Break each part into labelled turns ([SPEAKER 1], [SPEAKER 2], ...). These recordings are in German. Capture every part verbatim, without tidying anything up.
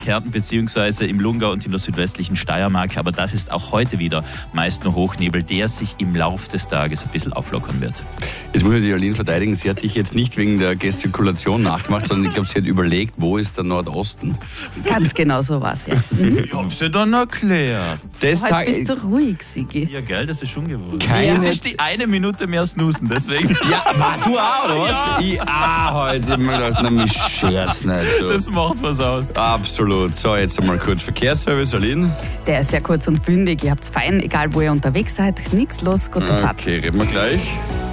[SPEAKER 1] Kärnten bzw. im Lungau und in der südwestlichen Steiermark. Aber das ist auch heute wieder meist nur Hochnebel, der sich im Lauf des Tages ein bisschen auflockern wird.
[SPEAKER 2] Jetzt muss ich die Aline verteidigen. Sie hat dich jetzt nicht wegen der Gestikulation nachgemacht, sondern ich glaube, sie hat überlegt, wo ist der Nordosten.
[SPEAKER 3] Ganz genau so war es, ja. Mhm.
[SPEAKER 1] Ich hab's dir dann erklärt.
[SPEAKER 2] Das
[SPEAKER 3] Heute
[SPEAKER 2] sag,
[SPEAKER 3] bist du ruhig, Sigi.
[SPEAKER 1] Ja, gell, das ist schon geworden.
[SPEAKER 2] Keine-
[SPEAKER 1] Das ist die eine Minute mehr snoosen, deswegen.
[SPEAKER 2] ja, aber du auch, oder was?
[SPEAKER 1] Ja.
[SPEAKER 2] Ich auch heute. Ich hab mir gedacht, na, mich scherz nicht. So.
[SPEAKER 1] Das macht was aus.
[SPEAKER 2] Absolut. So, jetzt einmal kurz Verkehrsservice, Aline.
[SPEAKER 3] Der ist sehr kurz und bündig. Ihr habt's fein, egal wo ihr unterwegs seid. Nix los, gute Fahrt.
[SPEAKER 2] Okay, reden wir gleich.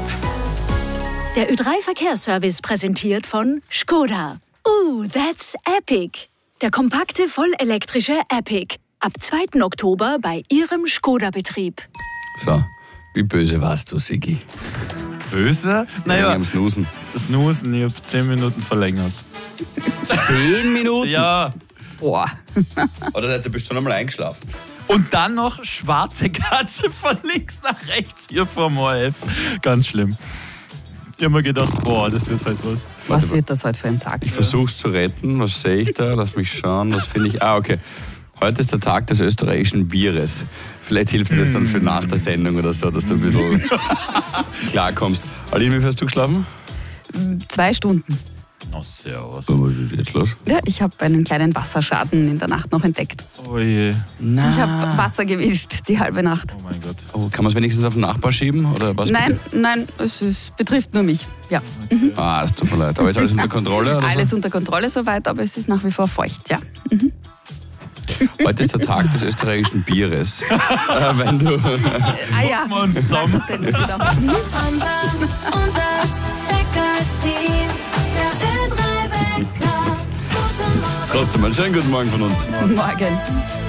[SPEAKER 4] Der Ö drei Verkehrsservice präsentiert von Skoda. Uh, that's epic. Der kompakte, vollelektrische Epic. Ab zweiten Oktober bei Ihrem Skoda-Betrieb.
[SPEAKER 2] So, wie böse warst du, Sigi?
[SPEAKER 1] Böse?
[SPEAKER 2] Naja.
[SPEAKER 1] Naja,
[SPEAKER 2] Am Snoosen.
[SPEAKER 1] snoosen, ich hab zehn Minuten verlängert.
[SPEAKER 2] Zehn Minuten?
[SPEAKER 1] Ja.
[SPEAKER 3] Boah.
[SPEAKER 2] Oder das heißt, du bist schon einmal eingeschlafen?
[SPEAKER 1] Und dann noch schwarze Katze von links nach rechts hier vom O R F. Ganz schlimm. Ich hab mir gedacht, boah, das wird halt was.
[SPEAKER 3] Was wird das heute für ein Tag?
[SPEAKER 2] Ich versuch's zu retten. Was sehe ich da? Lass mich schauen. Was finde ich? Ah, okay. Heute ist der Tag des österreichischen Bieres. Vielleicht hilft dir das dann für nach der Sendung oder so, dass du ein bisschen klarkommst. Aline, wie viel hast du geschlafen?
[SPEAKER 3] Zwei Stunden.
[SPEAKER 1] Oh, servus.
[SPEAKER 2] Was ist jetzt los?
[SPEAKER 3] Ja, ich habe einen kleinen Wasserschaden in der Nacht noch entdeckt.
[SPEAKER 1] Oh je.
[SPEAKER 2] Nein.
[SPEAKER 3] Ich habe Wasser gewischt die halbe Nacht.
[SPEAKER 1] Oh mein Gott.
[SPEAKER 2] Oh, kann man es wenigstens auf den Nachbar schieben? Oder was?
[SPEAKER 3] Nein, nein, es ist, betrifft nur mich. Ja.
[SPEAKER 2] Bitte? Ah, das tut mir leid. Aber jetzt alles unter Kontrolle? Oder
[SPEAKER 3] Alles
[SPEAKER 2] so?
[SPEAKER 3] unter Kontrolle soweit, aber es ist nach wie vor feucht, ja. Mhm.
[SPEAKER 2] Heute ist der Tag des österreichischen Bieres. äh, wenn du
[SPEAKER 3] Ah ja,
[SPEAKER 1] wir uns zusammen.
[SPEAKER 3] nach der Sendung, genau. Mhm.
[SPEAKER 5] Hansa und das Bäcker-Team. Der Ö drei Bäcker. Guten Morgen.
[SPEAKER 2] trotzdem einen schönen guten Morgen von uns.
[SPEAKER 3] Morgen.